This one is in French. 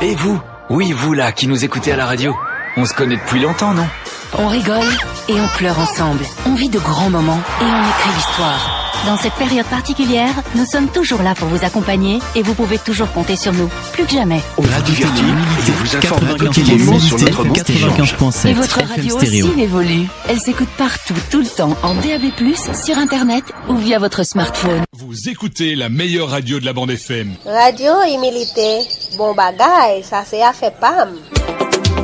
Et vous? Oui, vous là, qui nous écoutez à la radio. On se connaît depuis longtemps, non? On rigole et on pleure ensemble. On vit de grands moments et on écrit l'histoire. Dans cette période particulière, nous sommes toujours là pour vous accompagner et vous pouvez toujours compter sur nous. Plus que jamais. On vous divertit et vous informe quotidiennement sur notre monde qui change. Et votre radio aussi évolue. Elle s'écoute partout, tout le temps, en DAB+, sur Internet ou via votre smartphone. Vous écoutez la meilleure radio de la bande FM. Radio Imilité. Bon bagay, ça c'est à fait pam.